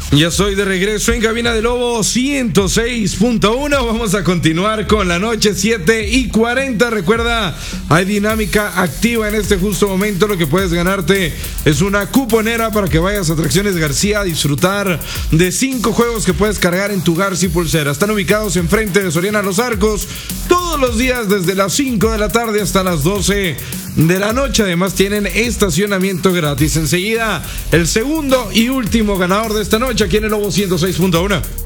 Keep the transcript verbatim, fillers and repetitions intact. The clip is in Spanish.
Ya soy de regreso en cabina de Lobo ciento seis punto uno. Vamos a continuar con la noche, siete y cuarenta. Recuerda, hay dinámica activa en este justo momento. Lo que puedes ganarte es una cuponera para que vayas a Atracciones García a disfrutar de cinco juegos que puedes cargar en tu Garci pulsera. Están ubicados enfrente de Soriana Los Arcos todos los días desde las cinco de la tarde hasta las doce de la noche. Además tienen estacionamiento gratis. Enseguida el segundo y último ganador de esta noche aquí en el Lobo ciento seis punto uno.